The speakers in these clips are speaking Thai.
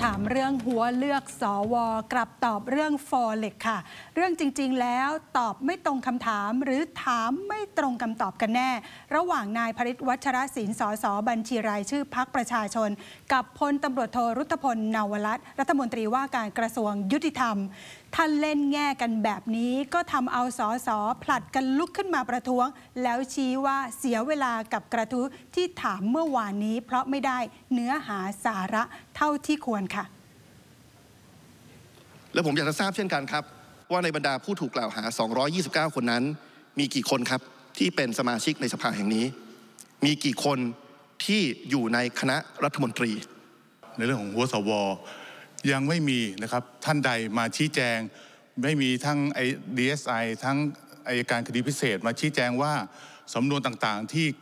ถามเรื่องหัวเลือกสวกลับตอบเรื่องฟอเร็กค่ะเรื่องจริงๆแล้วตอบไม่ตรงคำถามหรือถามไม่ตรงคำตอบกันแน่ระหว่างนายพฤทธิ์วัชรศิลป์สสบัญชีรายชื่อพรรคประชาชนกับพลตำรวจโทรุตพลนวรัตน์รัฐมนตรีว่าการกระทรวงยุติธรรมท่านเล่นแง่กันแบบนี้ก็ทำเอาสสผลัดกันลุกขึ้นมาประท้วงแล้วชี้ว่าเสียเวลากับกระทู้ที่ถามเมื่อวานนี้เพราะไม่ได้เนื้อหาสาระเท่าที่ควรค่ะและผมอยากจะทราบเช่นกันครับว่าในบรรดาผู้ถูกกล่าวหา229คนนั้นมีกี่คนครับที่เป็นสมาชิกในสภาแห่งนี้มีกี่คนที่อยู่ในคณะรัฐมนตรีในเรื่องของหัวสวยังไม่มีนะครับท่านใดมาชี้แจงไม่มีทั้งDSI ทั้งอัยการคดีพิเศษมาชี้แจงว่าสำนวนต่างๆที่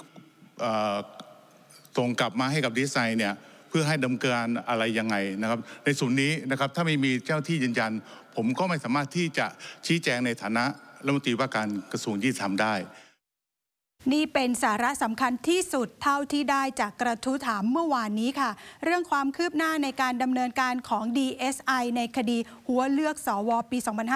ส่งกลับมาให้กับDSIเนี่ยเพื่อให้ดำเนินการอะไรยังไงนะครับในส่วนนี้นะครับถ้าไม่มีเจ้าที่ยืนยันผมก็ไม่สามารถที่จะชี้แจงในฐานะรัฐมนตรีว่าการกระทรวงยุติธรรมได้นี่เป็นสาระสำคัญที่สุดเท่าที่ได้จากกระทู้ถามเมื่อวานนี้ค่ะเรื่องความคืบหน้าในการดำเนินการของ DSI ในคดีหัวเลือกสวปี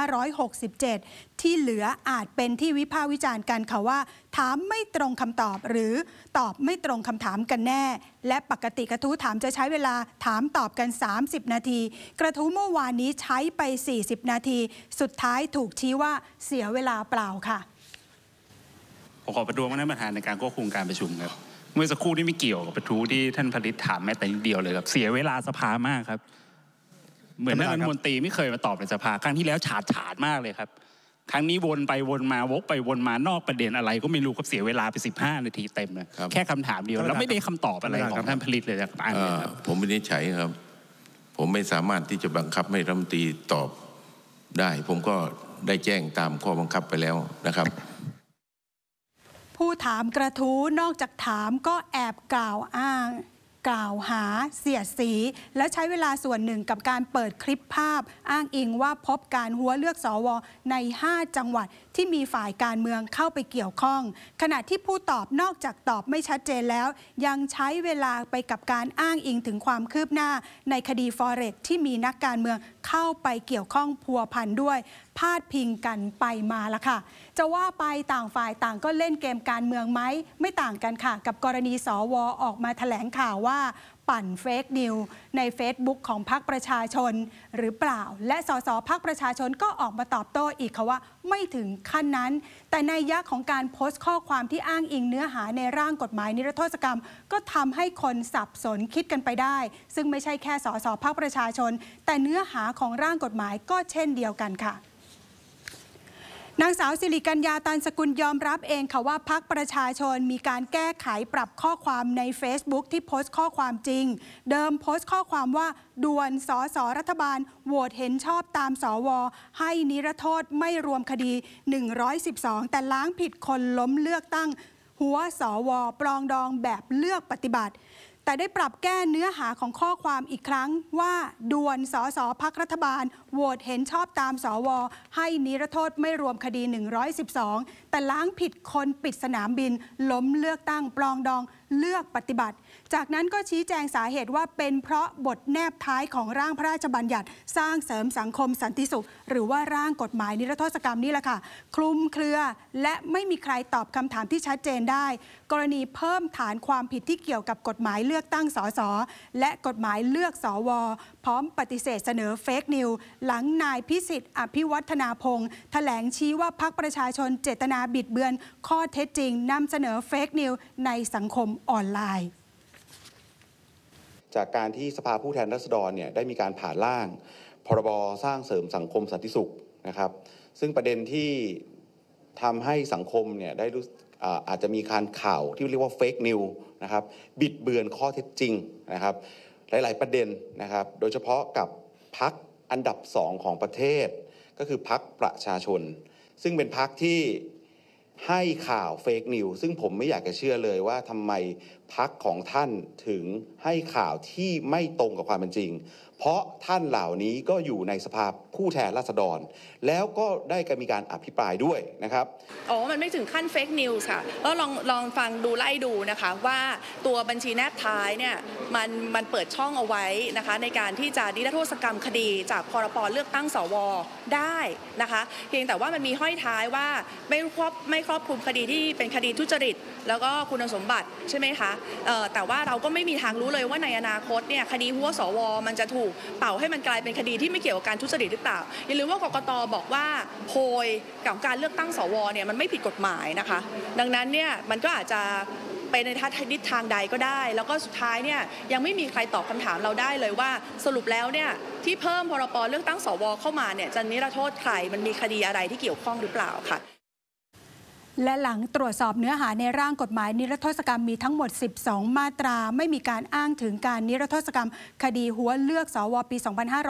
2567 ที่เหลืออาจเป็นที่วิพากษ์วิจารณ์กันค่ะว่าถามไม่ตรงคำตอบหรือตอบไม่ตรงคำถามกันแน่และปกติกระทู้ถามจะใช้เวลาถามตอบกัน30นาทีกระทู้เมื่อวานนี้ใช้ไป40นาทีสุดท้ายถูกชี้ว่าเสียเวลาเปล่าค่ะผมขอประท้วงท่านประธานในการควบคุมการประชุมครับเมื่อสักครู่นี้ไม่เกี่ยวกับประท้วงที่ท่านผลิตถามแม้แต่นิดเดียวเลยครับเสียเวลาสภามากครับเหมือนท่านรัฐมนตรีไม่เคยมาตอบในสภาครั้งที่แล้วฉาดมากเลยครับครั้งนี้วนไปวนมาวกไปวนมานอกประเด็นอะไรก็ไม่รู้ครับเสียเวลาไป15นาทีเต็มเลยแค่คำถามเดียวแล้วไม่ได้คำตอบอะไรของท่านผลิตเลยครับผมวินิจฉัยครับผมไม่สามารถที่จะบังคับให้รัฐมนตรีตอบได้ผมก็ได้แจ้งตามข้อบังคับไปแล้วนะครับผู้ถามกระทู้นอกจากถามก็แอบกล่าวหาเสียดสีและใช้เวลาส่วนหนึ่งกับการเปิดคลิปภาพอ้างอิงว่าพบการหัวเลือกสวใน5จังหวัดที่มีฝ่ายการเมืองเข้าไปเกี่ยวข้องขณะที่ผู้ตอบนอกจากตอบไม่ชัดเจนแล้วยังใช้เวลาไปกับการอ้างอิงถึงความคืบหน้าในคดีฟอเร็กที่มีนักการเมืองเข้าไปเกี่ยวข้องพัวพันด้วยพาดพิงกันไปมาละค่ะจะว่าไปต่างฝ่ายต่างก็เล่นเกมการเมืองไหมไม่ต่างกันค่ะกับกรณีสวออกมาแถลงข่าวว่าปั่นเฟกนิวใน Facebook ของพรรคประชาชนหรือเปล่าและสสพรรคประชาชนก็ออกมาตอบโต้อีกค่ะว่าไม่ถึงขั้นนั้นแต่ในยักษ์ของการโพสต์ข้อความที่อ้างอิงเนื้อหาในร่างกฎหมายนิรโทษกรรมก็ทำให้คนสับสนคิดกันไปได้ซึ่งไม่ใช่แค่สสพรรคประชาชนแต่เนื้อหาของร่างกฎหมายก็เช่นเดียวกันค่ะนางสาวสิริกัญญาตันสกุลยอมรับเองค่ะว่าพรรคประชาชนมีการแก้ไขปรับข้อความใน Facebook ที่โพสต์ข้อความจริงเดิมโพสต์ข้อความว่าด่วนสสรัฐบาลโหวตเห็นชอบตามสวให้นิรโทษไม่รวมคดี112แต่ล้างผิดคนล้มเลือกตั้งหัวสวปรองดองแบบเลือกปฏิบัติแต่ได้ปรับแก้เนื้อหาของข้อความอีกครั้งว่าด่วนสสพรรครัฐบาลโหวตเห็นชอบตามสวให้นิรโทษไม่รวมคดี112แต่ล้างผิดคนปิดสนามบินล้มเลือกตั้งปรองดองเลือกปฏิบัติจากนั้นก็ชี้แจงสาเหตุว่าเป็นเพราะบทแนบท้ายของร่างพระราชบัญญัติสร้างเสริมสังคมสันติสุขหรือว่าร่างกฎหมายนิรโทษกรรมนี่แหละค่ะคลุมเครือและไม่มีใครตอบคำถามที่ชัดเจนได้กรณีเพิ่มฐานความผิดที่เกี่ยวกับกฎหมายเลือกตั้งสสและกฎหมายเลือกสวพร้อมปฏิเสธเสนอเฟกนิวหลังนายพิสิทธิ์อภิวัฒนาพงศ์แถลงชี้ว่าพรรคประชาชนเจตนาบิดเบือนข้อเท็จจริงนำเสนอเฟกนิวในสังคมออนไลน์จากการที่สภาผู้แทนราษฎรเนี่ยได้มีการผ่านร่างพรบสร้างเสริมสังคมสันติสุขนะครับซึ่งประเด็นที่ทำให้สังคมเนี่ยได้อาจจะมีการข่าวที่เรียกว่าเฟกนิวนะครับบิดเบือนข้อเท็จจริงนะครับหลายๆประเด็นนะครับโดยเฉพาะกับพรรคอันดับ2ของประเทศก็คือพรรคประชาชนซึ่งเป็นพรรคที่ให้ข่าวเฟกนิวซึ่งผมไม่อยากจะเชื่อเลยว่าทำไมพรรคของท่านถึงให้ข่าวที่ไม่ตรงกับความเป็นจริงเพราะท่านเหล่านี้ก็อยู่ในสภาผู้แทนราษฎรแล้วก็ได้มีการอภิปรายด้วยนะครับมันไม่ถึงขั้นเฟกนิวส์ค่ะก็ลองฟังดูไล่ดูนะคะว่าตัวบัญชีแนบท้ายเนี่ยมันเปิดช่องเอาไว้นะคะในการที่จะนิรโทษกรรมคดีจากพรบเลือกตั้งสวได้นะคะเพียงแต่ว่ามันมีห้อยท้ายว่าไม่ครอบคลุมคดีที่เป็นคดีทุจริตแล้วก็คุณสมบัติใช่ไหมคะแต่ว่าเราก็ไม่มีทางรู้เลยว่าในอนาคตเนี่ยคดีหัวสวมันจะถูกเป่าให้มันกลายเป็นคดีที่ไม่เกี่ยวกับการทุจริตหรือเปล่าอย่าลืมว่ากกต.บอกว่าโพยกับการเลือกตั้งสวเนี่ยมันไม่ผิดกฎหมายนะคะดังนั้นเนี่ยมันก็อาจจะไปในทิศทางใดก็ได้แล้วก็สุดท้ายเนี่ยยังไม่มีใครตอบคำถามเราได้เลยว่าสรุปแล้วเนี่ยที่เพิ่มพรบเลือกตั้งสวเข้ามาเนี่ยจะนิรโทษใครมันมีคดีอะไรที่เกี่ยวข้องหรือเปล่าค่ะและหลังตรวจสอบเนื้อหาในร่างกฎหมายนิรโทษกรรมมีทั้งหมด12มาตราไม่มีการอ้างถึงการนิรโทษกรรมคดีหัวเลือกสวปี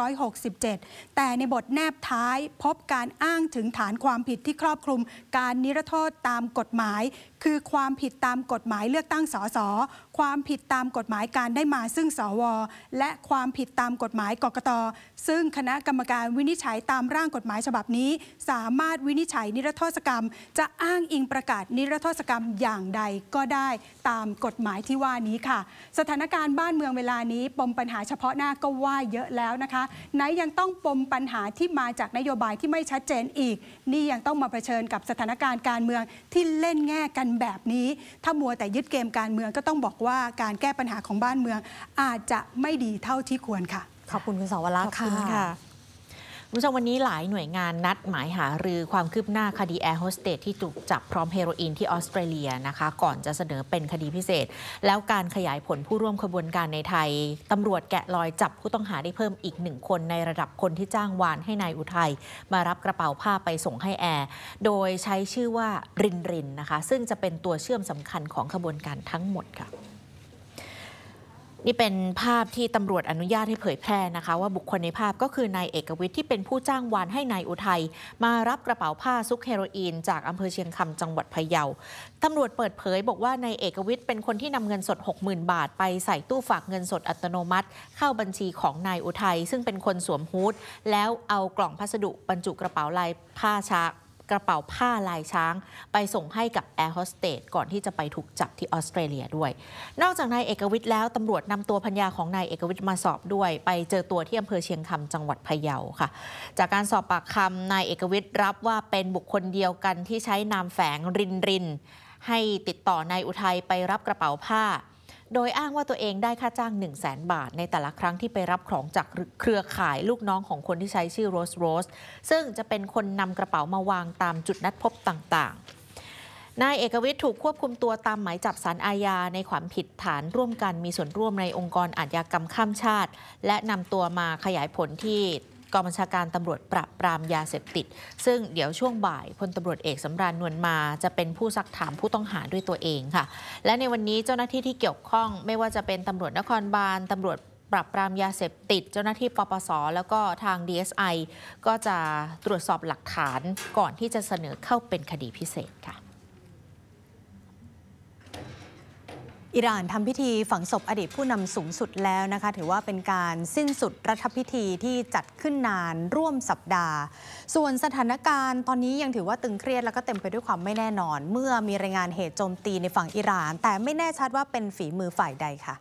2567แต่ในบทแนบท้ายพบการอ้างถึงฐานความผิดที่ครอบคลุมการนิรโทษตามกฎหมายคือความผิดตามกฎหมายเลือกตั้งสสความผิดตามกฎหมายการได้มาซึ่งสวและความผิดตามกฎหมายกกต.ซึ่งคณะกรรมการวินิจฉัยตามร่างกฎหมายฉบับนี้สามารถวินิจฉัยนิรโทษกรรมจะอ้างอิงประกาศนิรโทษกรรมอย่างใดก็ได้ตามกฎหมายที่ว่านี้ค่ะสถานการณ์บ้านเมืองเวลานี้ปมปัญหาเฉพาะหน้าก็ว่าเยอะแล้วนะคะไหนยังต้องปมปัญหาที่มาจากนโยบายที่ไม่ชัดเจนอีกนี่ยังต้องมาเผชิญกับสถานการณ์การเมืองที่เล่นแง่กันแบบนี้ถ้ามัวแต่ยึดเกมการเมืองก็ต้องบอกว่าการแก้ปัญหาของบ้านเมืองอาจจะไม่ดีเท่าที่ควรค่ะขอบคุณคุณสวรักษ์ค่ะคุณผู้ชมวันนี้หลายหน่วยงานนัดหมายหารือความคืบหน้าคดีแอร์โฮสเตสที่ถูกจับพร้อมเฮโรอีนที่ออสเตรเลียนะคะก่อนจะเสนอเป็นคดีพิเศษแล้วการขยายผลผู้ร่วมขบวนการในไทยตำรวจแกะรอยจับผู้ต้องหาได้เพิ่มอีก1 คนในระดับคนที่จ้างวานให้นายอุทัยมารับกระเป๋าผ้าไปส่งให้แอร์โดยใช้ชื่อว่ารินนะคะซึ่งจะเป็นตัวเชื่อมสำคัญของขบวนการทั้งหมดค่ะนี่เป็นภาพที่ตำรวจอนุญาตให้เผยแพร่นะคะว่าบุคคลในภาพก็คือนายเอกวิทย์ที่เป็นผู้จ้างวานให้นายอุทัยมารับกระเป๋าผ้าซุกเฮโรอีนจากอำเภอเชียงคำจังหวัดพะเยาตำรวจเปิดเผยบอกว่านายเอกวิทย์เป็นคนที่นำเงินสด 60,000 บาทไปใส่ตู้ฝากเงินสดอัตโนมัติเข้าบัญชีของนายอุทัยซึ่งเป็นคนสวมฮู้ดแล้วเอากล่องพัสดุบรรจุกระเป๋าลายผ้ากระเป๋าผ้าลายช้างไปส่งให้กับแอร์โฮสเตสก่อนที่จะไปถูกจับที่ออสเตรเลียด้วยนอกจากนายเอกวิทย์แล้วตำรวจนำตัวภรรยาของนายเอกวิทย์มาสอบด้วยไปเจอตัวที่อำเภอเชียงคำจังหวัดพะเยาค่ะจากการสอบปากคำนายเอกวิทย์รับว่าเป็นบุคคลเดียวกันที่ใช้นามแฝงรินให้ติดต่อนายอุทัยไปรับกระเป๋าผ้าโดยอ้างว่าตัวเองได้ค่าจ้าง 100,000 บาทในแต่ละครั้งที่ไปรับของจากเครือข่ายลูกน้องของคนที่ใช้ชื่อโรสซึ่งจะเป็นคนนำกระเป๋ามาวางตามจุดนัดพบต่างๆนายเอกวิทย์ถูกควบคุมตัวตามหมายจับศาลอาญาในความผิดฐานร่วมกันมีส่วนร่วมในองค์กรอาชญากรรมข้ามชาติและนำตัวมาขยายผลที่กองบัญชาการตำรวจปราบปรามยาเสพติดซึ่งเดี๋ยวช่วงบ่ายพลตำรวจเอกสำราญนวลมาจะเป็นผู้ซักถามผู้ต้องหาด้วยตัวเองค่ะและในวันนี้เจ้าหน้าที่ที่เกี่ยวข้องไม่ว่าจะเป็นตำรวจนครบาลตำรวจปราบปรามยาเสพติดเจ้าหน้าที่ปปส.แล้วก็ทาง DSI ก็จะตรวจสอบหลักฐานก่อนที่จะเสนอเข้าเป็นคดีพิเศษค่ะอิหร่านทำพิธีฝังศพอดีตผู้นำสูงสุดแล้วนะคะถือว่าเป็นการสิ้นสุดรัฐพิธีที่จัดขึ้นนานร่วมสัปดาห์ส่วนสถานการณ์ตอนนี้ยังถือว่าตึงเครียดแล้วก็เต็มไปด้วยความไม่แน่นอนเมื่อมีรายงานเหตุโจมตีในฝั่งอิหร่านแต่ไม่แน่ชัดว่าเป็นฝีมือฝ่ายใดค่ะ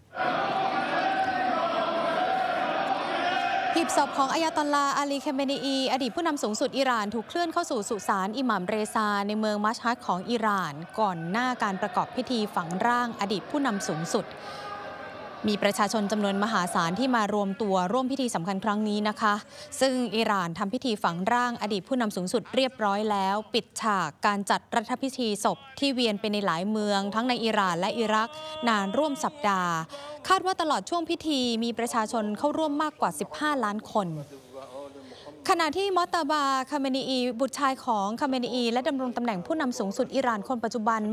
หีบศพของอายาตอลลาห์อาลี เคเมนีอีอดีตผู้นำสูงสุดอิหร่านถูกเคลื่อนเข้าสู่สุสานอิหม่ามเรซาในเมืองมัชฮัดของอิหร่านก่อนหน้าการประกอบพิธีฝังร่างอดีตผู้นำสูงสุดมีประชาชนจำนวนมหาศาลที่มารวมตัวร่วมพิธีสำคัญครั้งนี้นะคะซึ่งอิหร่านทำพิธีฝังร่างอดีตผู้นำสูงสุดเรียบร้อยแล้วปิดฉากการจัดรัฐพิธีศพที่เวียนไปในหลายเมืองทั้งในอิหร่านและอิรักนานร่วมสัปดาห์คาดว่าตลอดช่วงพิธีมีประชาชนเข้าร่วมมากกว่า15 ล้านคนขณะที่มอตตาบา คาเมนีอีบุตรชายของคาเมนีอีและดำรงตำแหน่งผู้นำสูงสุดอิหร่านคนปัจจุบัน